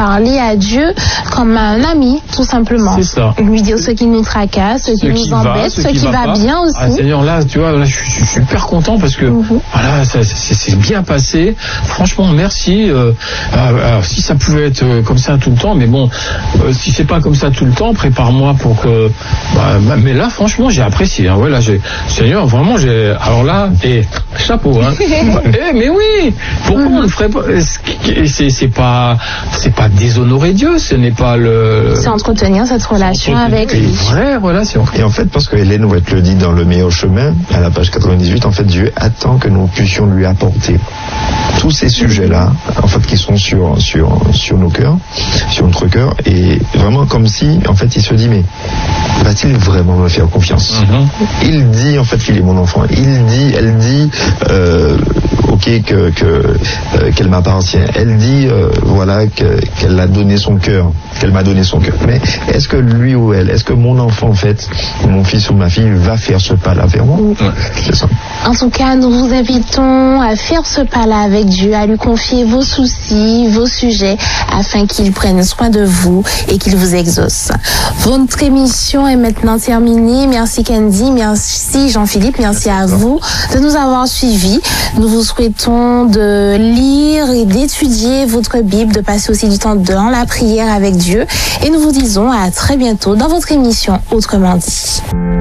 parler à Dieu comme à un ami, tout simplement. C'est ça. Lui dire ce qui nous tracasse, ce qui nous embête, ce qui va bien aussi. Ah, Seigneur, là, tu vois, là, je suis super content parce que voilà, c'est bien passé. Franchement, merci. Alors, si ça pouvait être comme ça tout le temps, mais bon, si c'est pas comme ça tout le temps, prépare-moi pour que. Mais là, franchement, j'ai apprécié. Hein. Ouais, là, Seigneur, vraiment, alors là, chapeau. Hein. Mais oui. Pourquoi on ne ferait pas? C'est pas déshonorer Dieu. Ce n'est pas le. C'est entretenir cette relation avec lui. Une vraie relation. Et en fait, parce que Hélène White le dit dans Le Meilleur Chemin, à la page 98, en fait, Dieu attend que nous puissions lui apporter tous ces sujets-là, en fait, qui sont sur nos cœurs, sur notre cœur, et vraiment comme si, en fait, il se dit, mais va-t-il vraiment me faire confiance? Il dit, en fait, qu'il est mon enfant. Elle dit, ok, qu'elle m'appartient. Elle dit, voilà, qu'elle a donné son cœur, qu'elle m'a donné son cœur. Mais est-ce que lui ou elle, est-ce que mon enfant, en fait, mon fils ou ma fille, va faire ce pas-là vers moi? C'est ça. En tout cas, nous vous invitons à faire ce pas-là avec Dieu, à lui confier vos soucis, vos sujets, afin qu'il prenne soin de vous et qu'il vous exauce. Votre émission est maintenant terminée. Merci Candy, merci Jean-Philippe, merci à vous de nous avoir suivis. Nous vous souhaitons de lire et d'étudier votre Bible, de passer aussi du temps dans la prière avec Dieu. Et nous vous disons à très bientôt dans votre émission Autrement dit.